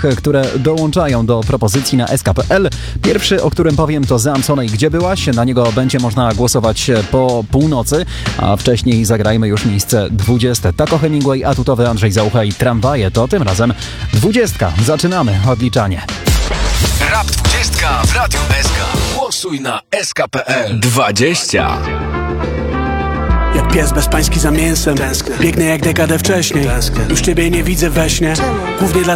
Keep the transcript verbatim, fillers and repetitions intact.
które dołączają do propozycji na S K P L. Pierwszy, o którym powiem, to Zamsona i Gdzie byłaś? Na niego będzie można głosować po północy, a wcześniej zagrajmy już miejsce dwudzieste. Taco Hemingway, Atutowy Andrzej Zaucha i Tramwaje, to tym razem dwudziestka. Zaczynamy odliczanie. Rap dwudziestka w Radiu S K. Głosuj na S K P L dwadzieścia. Jak pies bezpański za mięsem, biegnę jak dekadę wcześniej. Już ciebie nie widzę we śnie, głównie dlatego